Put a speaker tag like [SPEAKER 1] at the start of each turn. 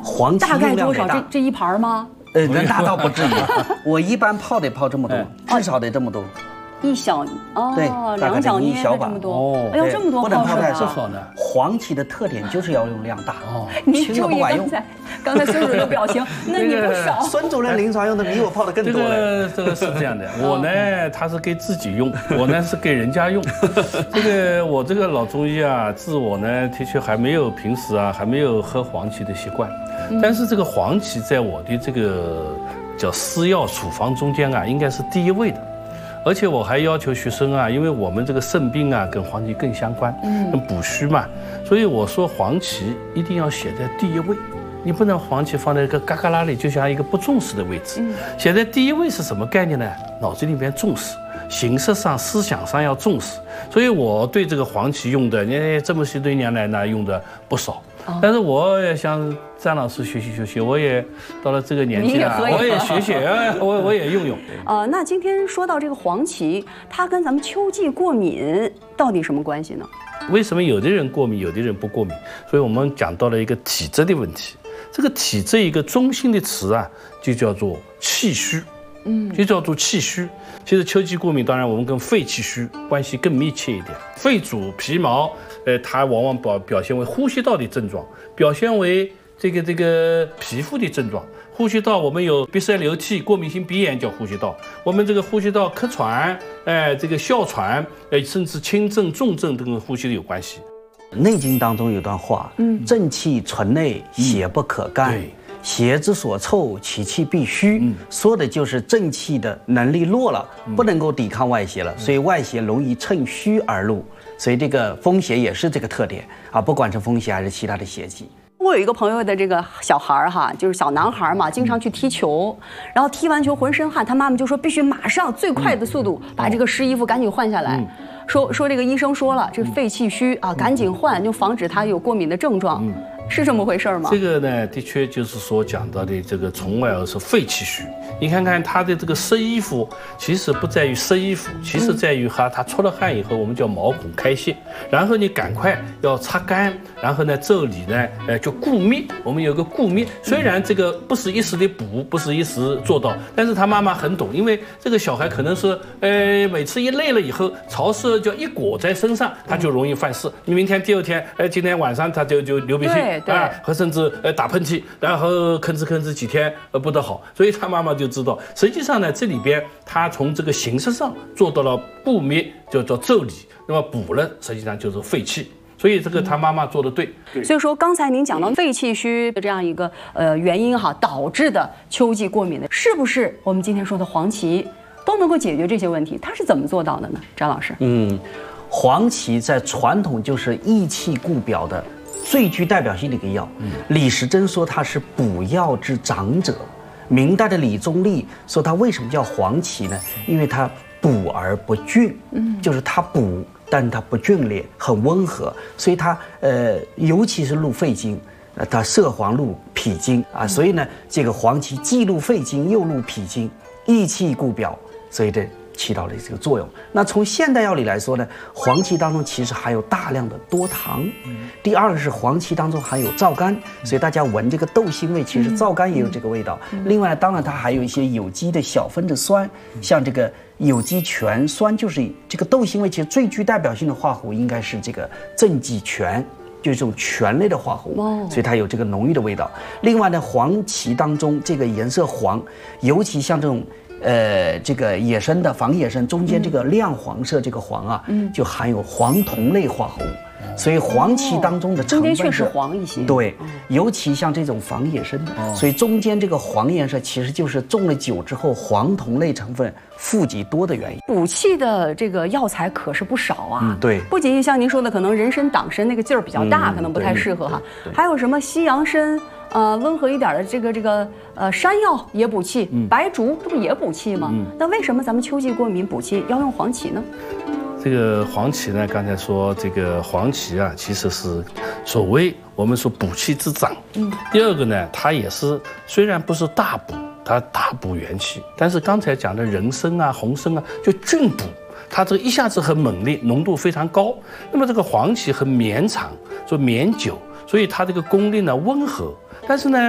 [SPEAKER 1] 黄芪
[SPEAKER 2] 大概多少？
[SPEAKER 1] 用量得大
[SPEAKER 2] 这一盘吗？
[SPEAKER 1] 那倒不至于。我一般泡得泡这么多，至少得这么多。
[SPEAKER 2] 一小
[SPEAKER 1] 对，
[SPEAKER 2] 两脚捏的这么多。哎呦，这么多
[SPEAKER 1] 不能泡太
[SPEAKER 2] 少
[SPEAKER 1] 少呢。黄芪的特点就是要用量大。
[SPEAKER 2] 你注意刚才孙主任的表情，那你不少。
[SPEAKER 1] 孙主任临床用的比我泡的更多了。
[SPEAKER 3] 这个是这样的，我呢他是给自己用，我呢是给人家用。我这个老中医啊，自我呢的确还没有平时啊还没有喝黄芪的习惯，但是这个黄芪在我的这个叫私药处方中间啊，应该是第一位的。而且我还要求学生啊，因为我们这个肾病啊跟黄芪更相关，跟补虚嘛，所以我说黄芪一定要写在第一位，你不能黄芪放在一个旮旯旯里，就像一个不重视的位置。写在第一位是什么概念呢？脑子里面重视，形式上、思想上要重视。所以我对这个黄芪用的，这么些多年来呢用的不少。但是我也向张老师学习，我也到了这个年纪了，我也学，我也用。
[SPEAKER 2] 那今天说到这个黄芪，它跟咱们秋季过敏到底什么关系呢？
[SPEAKER 3] 为什么有的人过敏，有的人不过敏？所以我们讲到了一个体质的问题。这个体质一个中心的词啊，就叫做气虚。就叫做气虚。其实秋季过敏，当然我们跟肺气虚关系更密切一点。肺主皮毛，它往往表现为呼吸道的症状，表现为这个皮肤的症状。呼吸道我们有鼻塞流涕、过敏性鼻炎叫呼吸道，我们这个呼吸道咳喘，这个哮喘，甚至轻症、重症都跟呼吸有关系。
[SPEAKER 1] 《内经》当中有段话，正气存内，邪不可干。邪之所凑，其气必虚。说的就是正气的能力弱了，不能够抵抗外邪了，所以外邪容易趁虚而入。所以这个风邪也是这个特点啊，不管是风邪还是其他的邪气。
[SPEAKER 2] 我有一个朋友的这个小孩儿哈，就是小男孩嘛，经常去踢球，然后踢完球浑身汗，他妈妈就说必须马上最快的速度把这个湿衣服赶紧换下来。说这个医生说了，这肺气虚啊，赶紧换，就防止他有过敏的症状。是这么回事吗？
[SPEAKER 3] 这个呢，的确就是说讲到的这个从外而是肺气虚。你看看他的这个湿衣服，其实不在于湿衣服，其实在于他出了汗以后，我们叫毛孔开泄，然后你赶快要擦干，然后呢这里呢，就固灭。我们有个固灭，虽然这个不是一时的补，不是一时做到，但是他妈妈很懂，因为这个小孩可能是每次一累了以后，潮湿就一裹在身上，他就容易犯事。你明天第二天，今天晚上他就流鼻涕。和甚至打喷嚏，然后吭哧几天不得好，所以他妈妈就知道，实际上呢，这里边他从这个形式上做到了固灭，就叫腠理，那么补了，实际上就是肺气。所以这个他妈妈做的对。
[SPEAKER 2] 所以说刚才您讲到肺气虚的这样一个原因哈，导致的秋季过敏的，是不是我们今天说的黄芪都能够解决这些问题？它是怎么做到的呢？张老师？
[SPEAKER 1] 黄芪在传统就是益气固表的最具代表性的一个药。李时珍说它是补药之长者。明代的李宗立说它为什么叫黄芪呢？因为它补而不峻，就是它补，但它不峻烈，很温和，所以它尤其是入肺经，它涉黄入脾经啊，所以呢，这个黄芪既入肺经又入脾经，益气固表，所以起到了这个作用。那从现代药理来说呢，黄芪当中其实含有大量的多糖。第二个是黄芪当中含有皂苷，所以大家闻这个豆腥味，其实皂苷也有这个味道。另外，当然它还有一些有机的小分子酸，像这个有机醛酸，就是这个豆腥味。其实最具代表性的化合物应该是这个正己醛。就是这种醛类的化合物，所以它有这个浓郁的味道。另外呢，黄芪当中这个颜色黄，尤其像这种这个野生的仿野生中间这个亮黄色这个黄啊，就含有黄酮类化合物。所以黄芪当中的成分
[SPEAKER 2] 中间确实黄一些，
[SPEAKER 1] 对，尤其像这种仿野生的，所以中间这个黄颜色其实就是中了酒之后黄酮类成分富集多的原因。
[SPEAKER 2] 补气的这个药材可是不少啊，
[SPEAKER 1] 对，
[SPEAKER 2] 不仅像您说的，可能人参、党参那个劲儿比较大，可能不太适合哈，还有什么西洋参。温和一点的这个山药也补气，白术这不也补气吗？那为什么咱们秋季过敏补气要用黄芪呢？
[SPEAKER 3] 这个黄芪呢，刚才说这个黄芪啊，其实是所谓我们说补气之长。第二个呢，它也是虽然不是大补，它大补元气，但是刚才讲的人参啊、红参啊，就峻补，它这个一下子很猛烈，浓度非常高。那么这个黄芪很绵长，说绵久，所以它这个功力呢温和，但是呢。